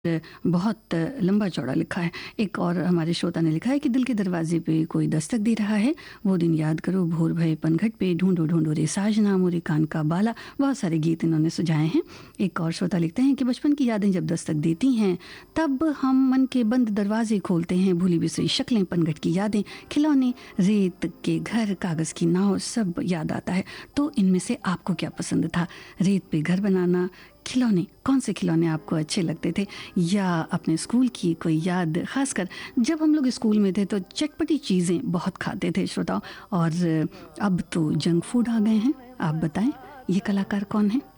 बहुत लंबा चौड़ा लिखा है। एक और हमारे श्रोता ने लिखा है कि दिल के दरवाजे पे कोई दस्तक दे रहा है, वो दिन याद करो भोर भये पनघट पे, ढूंढो ढूंढो रे साजना मोरे कान का बाला। बहुत सारे गीत इन्होंने सुझाए हैं। एक और श्रोता लिखते हैं कि बचपन की यादें जब दस्तक देती हैं तब हम मन के बंद दरवाजे खोलते हैं, भूली बिसरी शक्लें, पनघट की यादें, खिलौने, रेत के घर, कागज़ की नाव, सब याद आता है। तो इनमें से आपको क्या पसंद था? रेत पे घर बनाना, खिलौने, कौन से खिलौने आपको अच्छे लगते थे, या अपने स्कूल की कोई याद? खासकर जब हम लोग स्कूल में थे तो चटपटी चीज़ें बहुत खाते थे श्रोताओं, और अब तो जंक फूड आ गए हैं। आप बताएं ये कलाकार कौन है?